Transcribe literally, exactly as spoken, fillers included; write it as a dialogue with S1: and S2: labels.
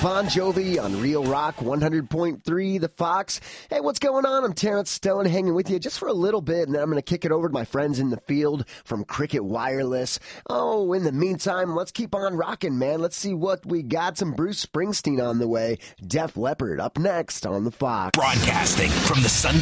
S1: Bon Jovi on Real Rock one hundred point three, The Fox. Hey, what's going on? I'm Terrence Stone hanging with you just for a little bit, and then I'm going to kick it over to my friends in the field from Cricket Wireless. Oh, in the meantime, let's keep on rocking, man. Let's see what we got. Some Bruce Springsteen on the way. Def Leppard up next on The Fox.
S2: Broadcasting from the Sun